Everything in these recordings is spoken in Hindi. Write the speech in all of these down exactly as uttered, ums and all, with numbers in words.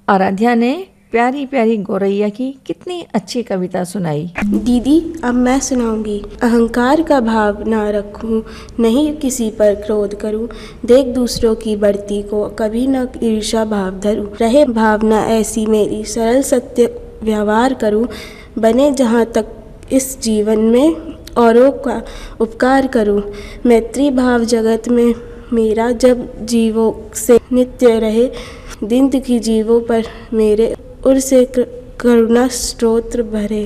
आराध्या ने प्यारी प्यारी गौरैया की कितनी अच्छी कविता सुनाई। दीदी अब मैं सुनाऊंगी। अहंकार का भाव ना रखूं, नहीं किसी पर क्रोध करूं, देख दूसरों की बढ़ती को कभी न ईर्षा भाव धरूं, रहे भावना ऐसी मेरी सरल सत्य व्यवहार करूं, बने जहाँ तक इस जीवन में औरों का उपकार करूं, मैत्री भाव जगत में मेरा जब जीवों से नित्य रहे, दिन दुखी जीवों पर मेरे उर से करुणा स्तोत्र भरे।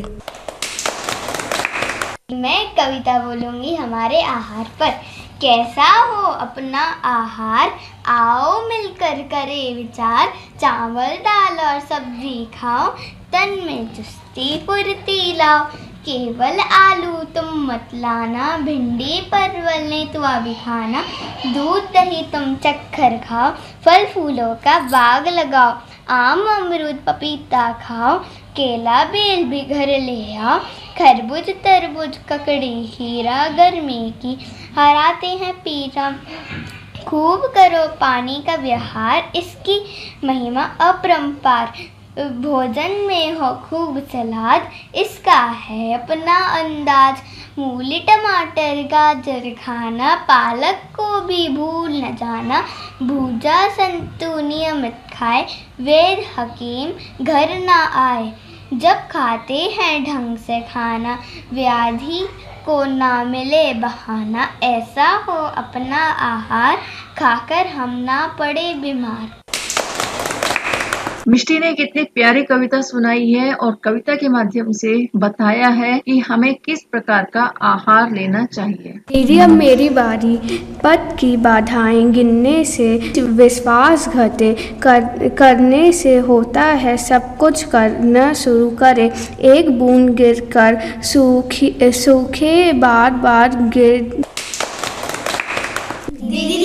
मैं कविता बोलूंगी हमारे आहार पर। कैसा हो अपना आहार, आओ मिलकर करे विचार, चावल दाल और सब्जी खाओ, तन में चुस्ती फुर्ती लाओ, केवल आलू तुम मत लाना, भिंडी परवल ने तो भी खाना, दूध दही तुम चक्कर खाओ, फल फूलों का बाग लगाओ, आम अमरूद पपीता खाओ, केला बेल भी घर ले आओ, खरबूज तरबूज ककड़ी हीरा, गर्मी की हराते हैं पीरा, खूब करो पानी का व्यवहार, इसकी महिमा अपरंपार, भोजन में हो खूब सलाद, इसका है अपना अंदाज, मूली टमाटर गाजर खाना, पालक को भी भूल न जाना, भूजा सन्तु नियमित खाए, वेद हकीम घर ना आए, जब खाते हैं ढंग से खाना, व्याधि को ना मिले बहाना, ऐसा हो अपना आहार, खाकर हम ना पड़े बीमार। मिष्टी ने कितनी प्यारी कविता सुनाई है और कविता के माध्यम से बताया है कि हमें किस प्रकार का आहार लेना चाहिए। दीदी अब मेरी बारी। पद की बाधाएं गिनने से विश्वास घटे, कर, करने से होता है सब कुछ, करना शुरू करे, एक बूंद गिर कर सूखी सूखे बार बार गिर। दीदी